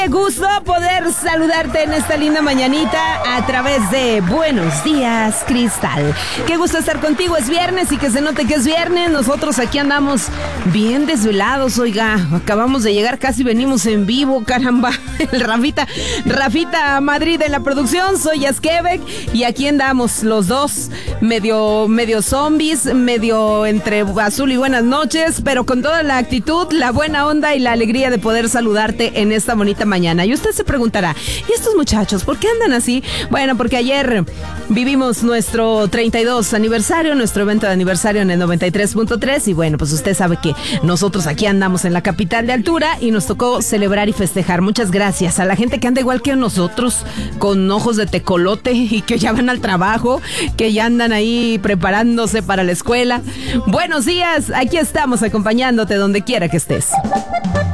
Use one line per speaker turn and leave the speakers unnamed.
Qué gusto poder saludarte en esta linda mañanita a través de Buenos Días, Cristal. Qué gusto estar contigo, es viernes y que se note que es viernes. Nosotros aquí andamos bien desvelados, oiga. Acabamos de llegar, casi venimos en vivo, caramba. El Rafita Madrid en la producción, soy Yazquebec y aquí andamos los dos, medio zombies, medio entre azul y buenas noches, pero con toda la actitud, la buena onda y la alegría de poder saludarte en esta bonita mañana. Y usted se preguntará, ¿y estos muchachos por qué andan así? Bueno, porque ayer vivimos nuestro 32 aniversario, nuestro evento de aniversario en el 93.3 y bueno, pues usted sabe que nosotros aquí andamos en la capital de altura y nos tocó celebrar y festejar. Muchas gracias a la gente que anda igual que nosotros, con ojos de tecolote y que ya van al trabajo, que ya andan ahí preparándose para la escuela. Buenos días, aquí estamos acompañándote donde quiera que estés.